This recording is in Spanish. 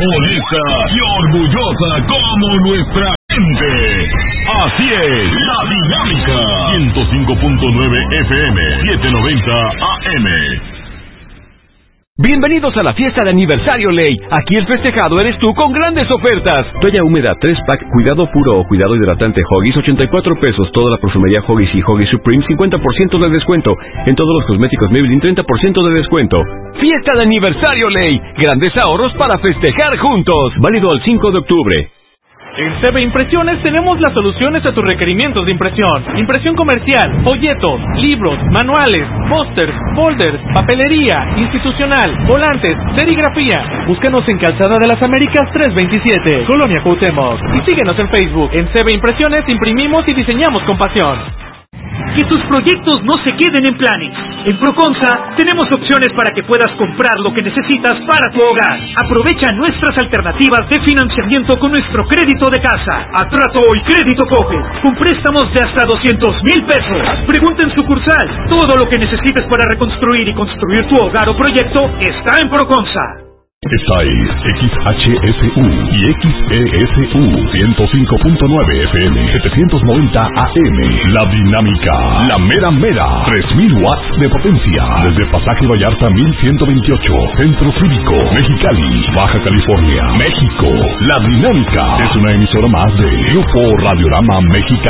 honesta y orgullosa como nuestra gente. Así es, La Dinámica. 105.9 FM, 790 AM. Bienvenidos a la fiesta de aniversario Ley. Aquí el festejado eres tú con grandes ofertas. Toalla húmeda 3-pack, cuidado puro o cuidado hidratante Huggies, 84 pesos. Toda la perfumería Huggies y Huggies Supreme, 50% de descuento. En todos los cosméticos Maybelline, 30% de descuento. Fiesta de aniversario Ley. Grandes ahorros para festejar juntos. Válido al 5 de octubre. En CB Impresiones tenemos las soluciones a tus requerimientos de impresión. Impresión comercial, folletos, libros, manuales, pósters, folders, papelería, institucional, volantes, serigrafía. Búscanos en Calzada de las Américas 327, Colonia Cuauhtémoc. Y síguenos en Facebook. En CB Impresiones imprimimos y diseñamos con pasión. Que tus proyectos no se queden en planes. En Proconsa tenemos opciones para que puedas comprar lo que necesitas para tu hogar. Aprovecha nuestras alternativas de financiamiento con nuestro crédito de casa, Atrato y Crédito Coge, con préstamos de hasta 200,000 pesos. Pregunta en sucursal. Todo lo que necesites para reconstruir y construir tu hogar o proyecto está en Proconsa. Esta es XHSU y XESU 105.9 FM 790 AM. La Dinámica, la mera 3000 watts de potencia. Desde Pasaje Vallarta 1128, Centro Cívico, Mexicali, Baja California, México. La Dinámica es una emisora más de Grupo Radiorama Mexicano.